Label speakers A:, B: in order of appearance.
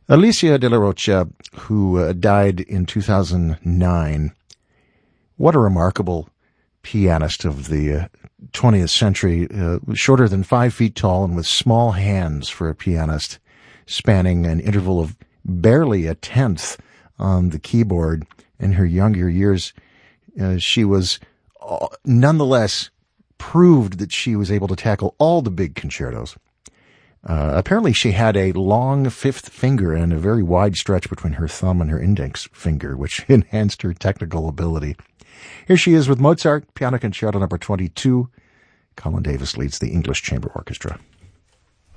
A: Alicia de la Rocha, who died in 2009, what a remarkable pianist of the 20th century, shorter than 5 feet tall and with small hands for a pianist, spanning an interval of barely a tenth on the keyboard. In her younger years, she was nonetheless proved that she was able to tackle all the big concertos. Apparently she had a long fifth finger and a very wide stretch between her thumb and her index finger, which enhanced her technical ability. Here she is with Mozart, Piano Concerto number 22. Colin Davis leads the English Chamber Orchestra.